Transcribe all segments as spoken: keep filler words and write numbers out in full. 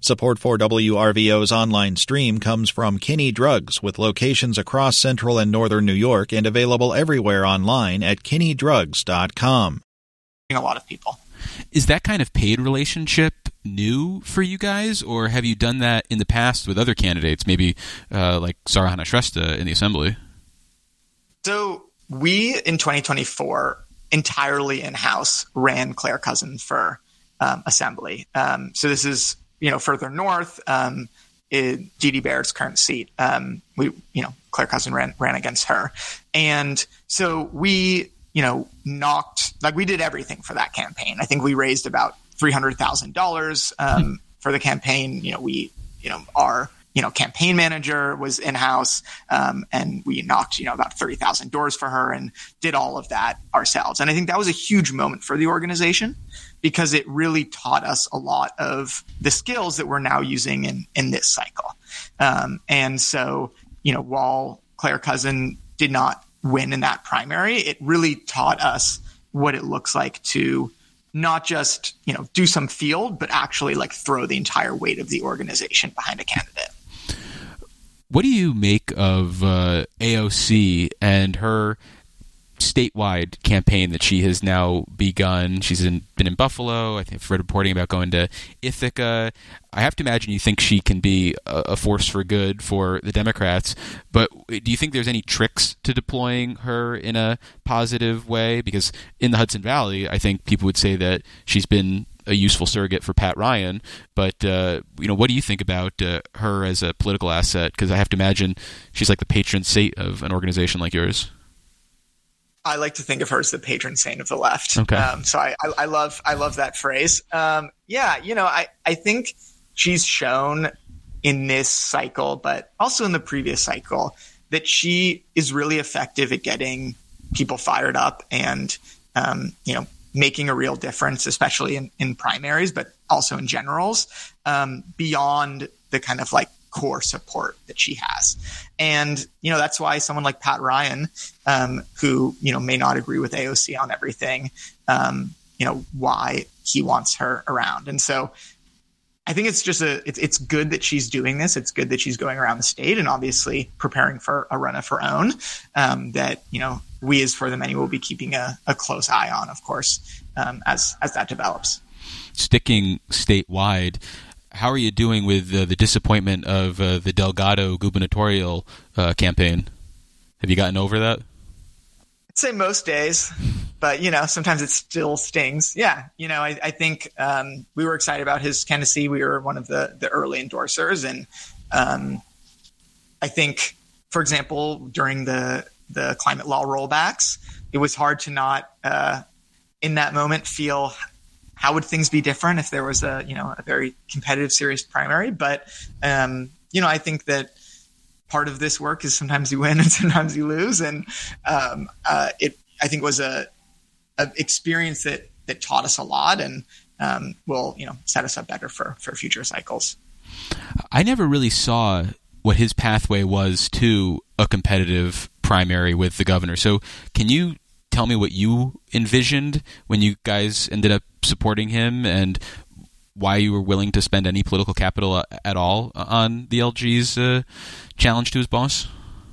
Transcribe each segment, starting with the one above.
Support for W R V O's online stream comes from Kinney Drugs, with locations across central and northern New York and available everywhere online at kinney drugs dot com. A lot of people. Is that kind of paid relationship new for you guys, or have you done that in the past with other candidates, maybe uh, like Sarahana Shrestha in the Assembly? So we, in twenty twenty-four, entirely in-house ran Claire Cousin for um, Assembly. Um, so this is you know, further north, um, Dee Dee Baird's current seat. Um, we, you know, Claire Cousin ran, ran against her. And so we, you know, knocked, like we did everything for that campaign. I think we raised about three hundred thousand dollars um, for the campaign. You know, we, you know, our, you know, campaign manager was in-house, um, and we knocked, you know, about thirty thousand doors for her and did all of that ourselves. And I think that was a huge moment for the organization, because it really taught us a lot of the skills that we're now using in, in this cycle. Um, and so, you know, while Claire Cousin did not win in that primary, it really taught us what it looks like to not just, you know, do some field, but actually like throw the entire weight of the organization behind a candidate. What do you make of uh, A O C and her statewide campaign that she has now begun? She's in, been in Buffalo. I think I've read reporting about going to Ithaca. I have to imagine you think she can be a, a force for good for the Democrats, but do you think there's any tricks to deploying her in a positive way? Because in the Hudson Valley, I think people would say that she's been a useful surrogate for Pat Ryan, but uh, you know, what do you think about uh, her as a political asset? Because I have to imagine she's like the patron saint of an organization like yours. I like to think of her as the patron saint of the left. Okay. Um, so I, I, I love I love that phrase. Um, yeah, you know, I, I think she's shown in this cycle, but also in the previous cycle, that she is really effective at getting people fired up and, um, you know, making a real difference, especially in, in primaries, but also in generals, um, beyond the kind of like core support that she has. And, you know, that's why someone like Pat Ryan, um, who, you know, may not agree with A O C on everything, um, you know, why he wants her around. And so I think it's just a, it's, it's good that she's doing this. It's good that she's going around the state and obviously preparing for a run of her own, um, that, you know, we as For the Many will be keeping a, a close eye on, of course, um, as, as that develops. Sticking statewide, how are you doing with uh, the disappointment of uh, the Delgado gubernatorial uh, campaign? Have you gotten over that? I'd say most days, but, you know, sometimes it still stings. Yeah. You know, I, I think um, we were excited about his candidacy. We were one of the, the early endorsers. And um, I think, for example, during the, the climate law rollbacks, it was hard to not, uh, in that moment, feel how would things be different if there was a, you know, a very competitive, serious primary. But, um, you know, I think that part of this work is sometimes you win and sometimes you lose. And um, uh, it, I think, was a, a experience that, that taught us a lot and um, will, you know, set us up better for, for future cycles. I never really saw what his pathway was to a competitive primary with the governor. So can you tell me what you envisioned when you guys ended up supporting him and why you were willing to spend any political capital at all on the L G's uh, challenge to his boss?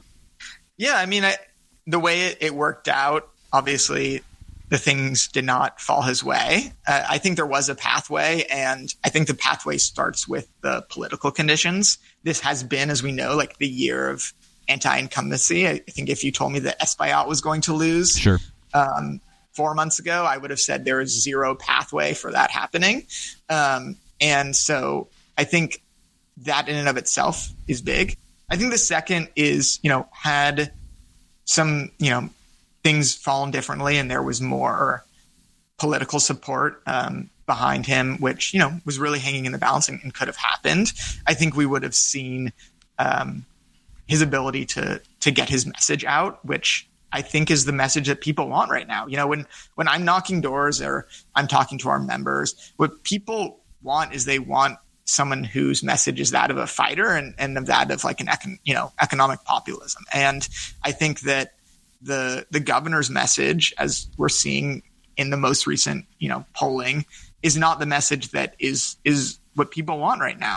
Yeah, I mean, I, the way it, it worked out, obviously the things did not fall his way. Uh, I think there was a pathway, and I think the pathway starts with the political conditions. This has been, as we know, like the year of anti-incumbency. I think if you told me that Espaillat was going to lose sure. um, four months ago, I would have said there is zero pathway for that happening. Um, and so I think that in and of itself is big. I think the second is, you know, had some, you know, things fallen differently and there was more political support um, behind him, which, you know, was really hanging in the balance and, and could have happened. I think we would have seen um, his ability to to get his message out, which I think is the message that people want right now. You know, when when I'm knocking doors or I'm talking to our members, what people want is they want someone whose message is that of a fighter and, and of that of like an econ, you know, economic populism. And I think that the the governor's message, as we're seeing in the most recent, you know, polling, is not the message that is is what people want right now.